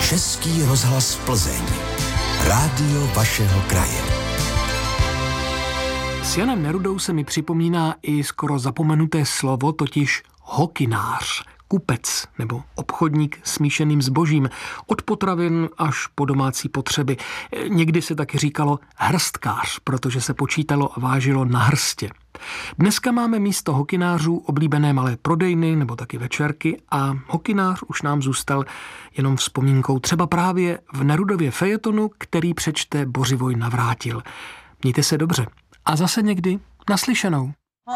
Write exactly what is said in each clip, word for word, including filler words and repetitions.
Český rozhlas Plzeň. Rádio vašeho kraje. S Janem Nerudou se mi připomíná i skoro zapomenuté slovo, totiž hokynář, kupec nebo obchodník smíšeným zbožím, od potravin až po domácí potřeby. Někdy se taky říkalo hrstkář, protože se počítalo a vážilo na hrstě. Dneska máme místo hokynářů oblíbené malé prodejny nebo taky večerky a hokynář už nám zůstal jenom vzpomínkou, třeba právě v Nerudově fejetonu, který přečte Bořivoj Navrátil. Mějte se dobře a zase někdy naslyšenou.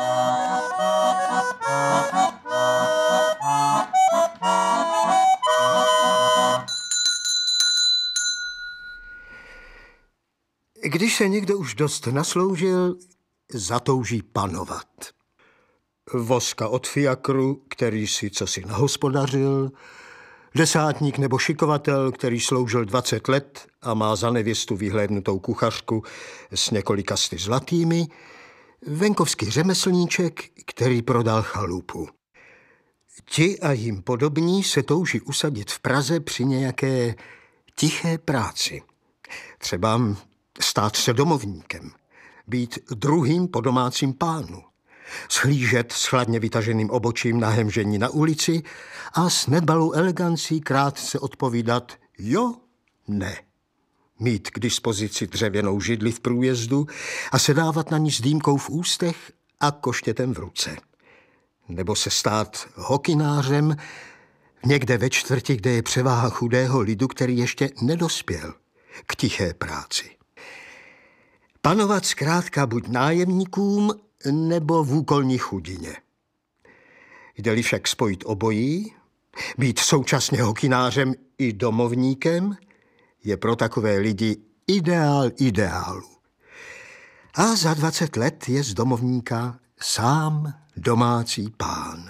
Když se někdo už dost nasloužil, zatouží panovat. Voska od fiakru, který si cosi nahospodařil, desátník nebo šikovatel, který sloužil dvacet let a má za nevěstu vyhlédnutou kuchařku s několika sty zlatými, venkovský řemeslníček, který prodal chalupu. Ti a jim podobní se touží usadit v Praze při nějaké tiché práci. Třeba stát se domovníkem, být druhým po domácím pánu, shlížet s chladně vytaženým obočím na hemžení na ulici a s nedbalou elegancí krátce odpovídat jo, ne. Mít k dispozici dřevěnou židli v průjezdu a sedávat na ní s dýmkou v ústech a koštětem v ruce. Nebo se stát hokynářem někde ve čtvrti, kde je převáha chudého lidu, který ještě nedospěl k tiché práci. Panovat zkrátka buď nájemníkům, nebo v úkolní chudině. Jde-li však spojit obojí, být současně hokynářem i domovníkem, je pro takové lidi ideál ideálu. A za dvacet let je z domovníka sám domácí pán.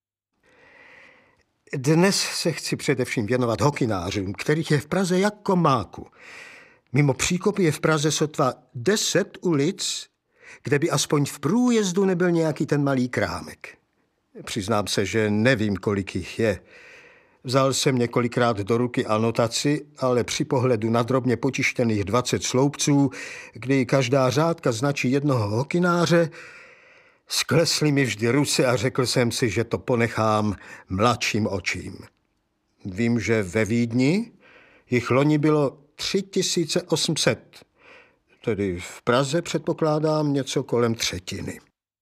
Dnes se chci především věnovat hokynářům, kterých je v Praze jako máku. Mimo příkopy je v Praze sotva deset ulic, kde by aspoň v průjezdu nebyl nějaký ten malý krámek. Přiznám se, že nevím, kolik jich je. Vzal jsem několikrát do ruky anotaci, ale při pohledu na drobně potištěných dvacet sloupců, kdy každá řádka značí jednoho hokynáře, sklesly mi vždy ruce a řekl jsem si, že to ponechám mladším očím. Vím, že ve Vídni jich loni bylo tři tisíce osm set, tedy v Praze předpokládám něco kolem třetiny.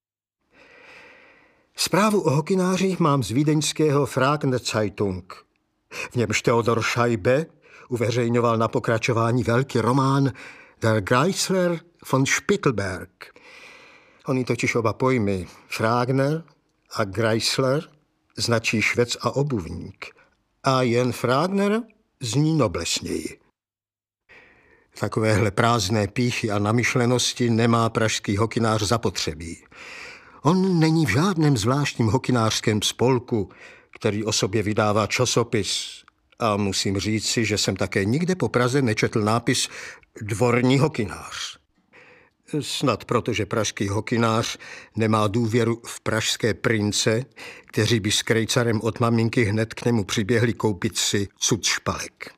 Zprávu o hokynářích mám z vídeňského Fragner Zeitung. V němž Theodor Scheibe uveřejňoval na pokračování velký román Der Greisler von Spittelberg. Oni totiž oba pojmy Fragner a Greisler značí švec a obuvník. A jen Fragner zní noblesněji. Takovéhle prázdné pýchy a namyšlenosti nemá pražský hokynář zapotřebí. On není v žádném zvláštním hokynářském spolku, který o sobě vydává časopis. A musím říci, že jsem také nikde po Praze nečetl nápis dvorní hokynář. Snad protože pražský hokynář nemá důvěru v pražské prince, kteří by s krejcarem od maminky hned k němu přiběhli koupit si cud špalek.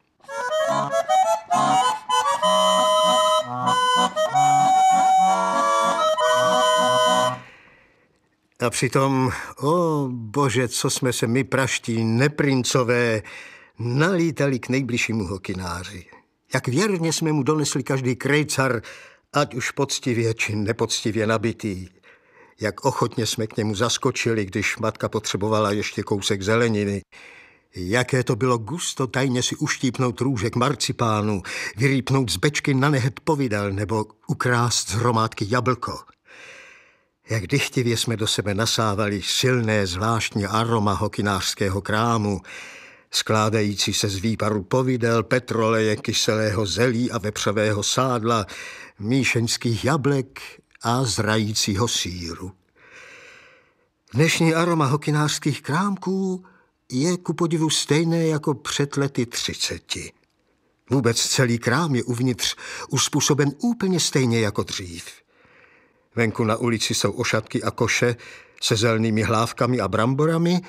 A přitom, o bože, co jsme se my praští neprincové nalítali k nejbližšímu hokynáři. Jak věrně jsme mu donesli každý krejcar, ať už poctivě či nepoctivě nabitý. Jak ochotně jsme k němu zaskočili, když matka potřebovala ještě kousek zeleniny. Jaké to bylo gusto tajně si uštípnout růžek marcipánu, vyrýpnout z bečky na nehet povidel nebo ukrást z hromádky jablko. Jak dychtivě jsme do sebe nasávali silné zvláštní aroma hokynářského krámu, skládající se z výparu povidel, petroleje, kyselého zelí a vepřového sádla, míšeňských jablek a zrajícího sýru. Dnešní aroma hokynářských krámků je ku podivu stejné jako před lety třiceti. Vůbec celý krám je uvnitř uspůsoben úplně stejně jako dřív. Venku na ulici jsou ošatky a koše se zelnými hlávkami a bramborami,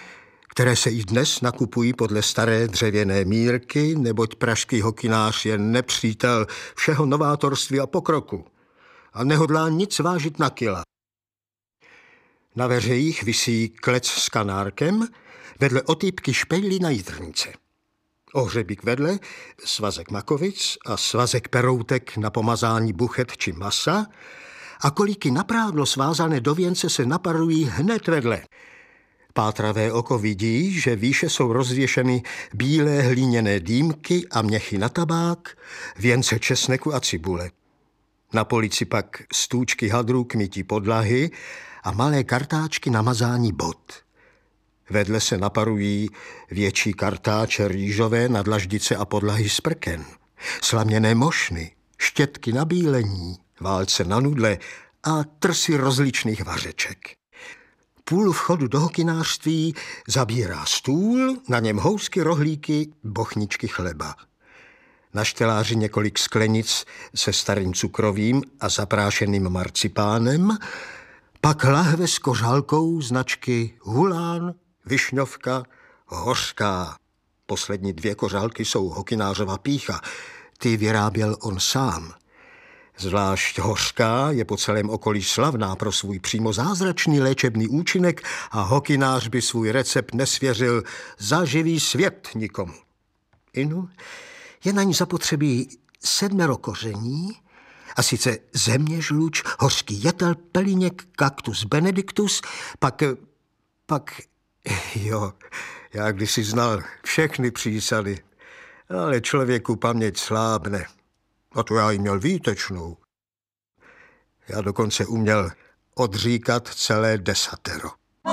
které se i dnes nakupují podle staré dřevěné mírky, neboť pražský hokynář je nepřítel všeho novátorství a pokroku a nehodlá nic vážit na kila. Na veřejích visí klec s kanárkem, vedle otýpky špejly na jitrnice. Ohřebík vedle, svazek makovic a svazek peroutek na pomazání buchet či masa a kolíky na prádlo svázané do věnce se naparují hned vedle. Pátravé oko vidí, že výše jsou rozvěšeny bílé hlíněné dýmky a měchy na tabák, věnce česneku a cibule. Na polici pak stůčky hadrů k mytí podlahy a malé kartáčky na mazání bot. Vedle se naparují větší kartáče rýžové na dlaždice a podlahy z prken, slaměné mošny, štětky na bílení, válce na nudle a trsy rozličných vařeček. Půl vchodu do hokynářství zabírá stůl, na něm housky, rohlíky, bochničky chleba. Na šteláři několik sklenic se starým cukrovým a zaprášeným marcipánem, pak lahve s kořálkou značky Hulán, Višňovka, Hořká. Poslední dvě kořálky jsou hokynářova pýcha, ty vyráběl on sám. Zvlášť Hořká je po celém okolí slavná pro svůj přímo zázračný léčebný účinek a hokynář by svůj recept nesvěřil za živý svět nikomu. Inu je na ní zapotřebí sedmero koření, a sice zeměžluč, hořký jetel, pelíněk, kaktus benediktus, pak, pak, jo, já kdysi znal všechny přísady, ale člověku paměť slábne. A to já jí měl výtečnou. Já dokonce uměl odříkat celé desatero.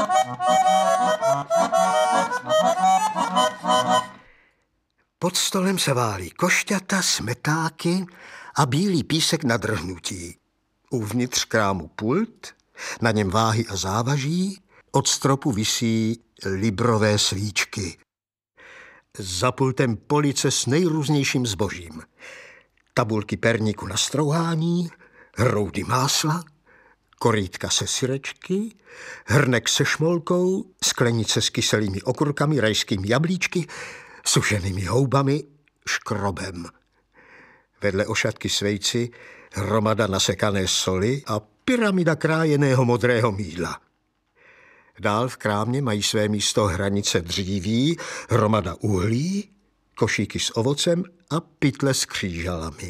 Pod stolem se válí košťata, smetáky a bílý písek na drhnutí. Uvnitř krámu pult, na něm váhy a závaží, od stropu visí librové svíčky. Za pultem police s nejrůznějším zbožím. Tabulky perníku na strouhání, hroudy másla, korýtka se syrečky, hrnek se šmolkou, sklenice s kyselými okurkami, rajskými jablíčky, sušenými houbami, škrobem. Vedle ošatky s vejci hromada nasekané soli a pyramida krájeného modrého mýdla. Dál v krámě mají své místo hranice dříví, hromada uhlí, košíky s ovocem a pytle s křížalami.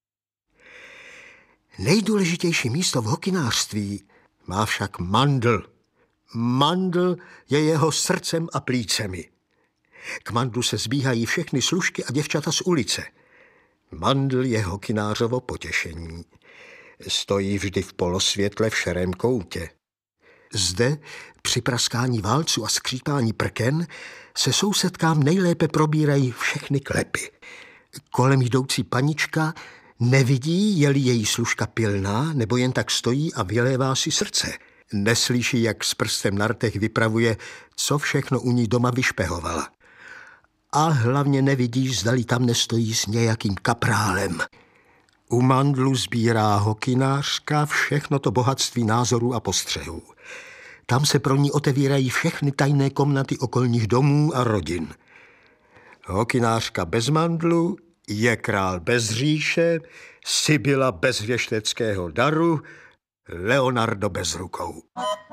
Nejdůležitější místo v hokynářství má však mandl. Mandl je jeho srdcem a plícemi. K mandlu se zbíhají všechny služky a děvčata z ulice. Mandl je hokynářovo potěšení. Stojí vždy v polosvětle v šerém koutě. Zde, při praskání válců a skřípání prken, se sousedkám nejlépe probírají všechny klepy. Kolem jdoucí panička nevidí, je-li její služka pilná, nebo jen tak stojí a vylévá si srdce. Neslyší, jak s prstem na rtech vypravuje, co všechno u ní doma vyšpehovala. A hlavně nevidíš, zdali tam nestojí s nějakým kaprálem. U mandlu sbírá hokynářka všechno to bohatství názorů a postřehů. Tam se pro ní otevírají všechny tajné komnaty okolních domů a rodin. Hokynářka bez mandlu je král bez říše, Sibyla bez věšteckého daru, Leonardo bez rukou.